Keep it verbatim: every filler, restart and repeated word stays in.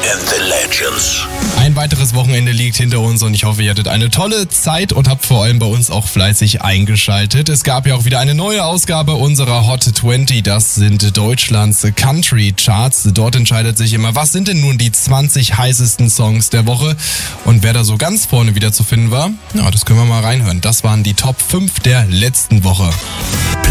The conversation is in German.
and the Legends. Ein weiteres Wochenende liegt hinter uns und ich hoffe, ihr hattet eine tolle Zeit und habt vor allem bei uns auch fleißig eingeschaltet. Es gab ja auch wieder eine neue Ausgabe unserer Hot zwanzig. Das sind Deutschlands Country Charts. Dort entscheidet sich immer, was sind denn nun die zwanzig heißesten Songs der Woche und wer da so ganz vorne wieder zu finden war. Ja, das können wir mal reinhören. Das waren die Top fünf der letzten Woche.